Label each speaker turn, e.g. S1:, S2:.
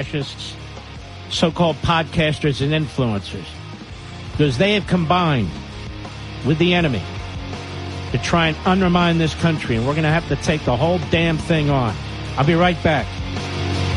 S1: fascists, so-called podcasters and influencers, because they have combined with the enemy to try and undermine this country, and we're going to have to take the whole damn thing on. I'll be right back.